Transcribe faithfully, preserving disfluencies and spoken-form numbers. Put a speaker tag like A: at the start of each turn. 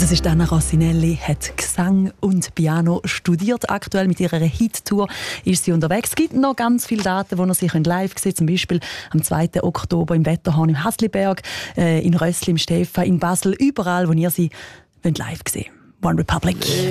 A: Das ist Anna Rossinelli, hat Gesang und Piano studiert. Aktuell mit ihrer Hit-Tour ist sie unterwegs. Es gibt noch ganz viele Daten, wo ihr sie live sehen könnt. Zum Beispiel am zweiten Oktober im Wetterhorn, im Hasliberg, äh, in Rössli, im Stefan, in Basel. Überall, wo ihr sie live sehen wollt. One Republic.